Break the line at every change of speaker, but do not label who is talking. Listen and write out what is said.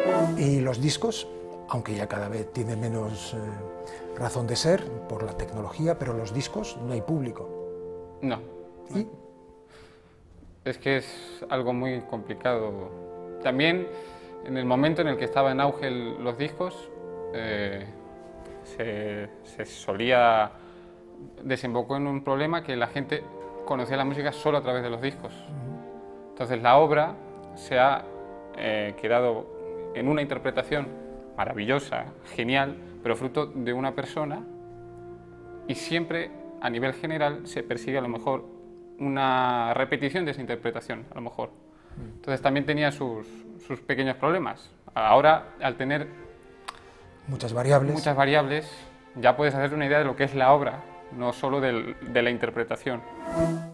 Y los discos, aunque ya cada vez tiene menos razón de ser por la tecnología, pero los discos no hay público.
No.
¿Y?
Es que es algo muy complicado. También en el momento en el que estaba en auge los discos, se solía desembocó en un problema que la gente conocía la música solo a través de los discos. Entonces la obra se ha quedado en una interpretación maravillosa, genial, pero fruto de una persona, y siempre a nivel general se persigue a lo mejor una repetición de esa interpretación, a lo mejor. Entonces también tenía sus pequeños problemas. Ahora, al tener
muchas variables,
ya puedes hacerte una idea de lo que es la obra, no solo de la interpretación.